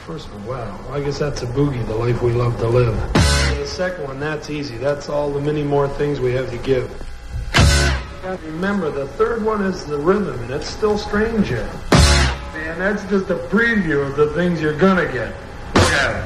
first one, wow. I guess that's a boogie, the life we love to live. And the second one, that's easy. That's all the many more things we have to give. Remember, the third one is the rhythm, and it's still strange yet. And that's just a preview of the things you're gonna get. Look at it.